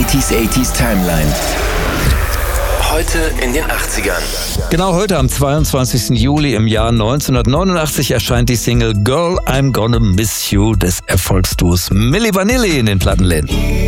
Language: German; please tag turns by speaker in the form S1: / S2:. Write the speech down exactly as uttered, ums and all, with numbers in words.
S1: achtziger achtziger Timeline. Heute in den achtzigern.
S2: Genau heute, am zweiundzwanzigsten Juli im Jahr neunzehnhundertneunundachtzig, erscheint die Single Girl, I'm Gonna Miss You des Erfolgsduos Milli Vanilli in den Plattenläden.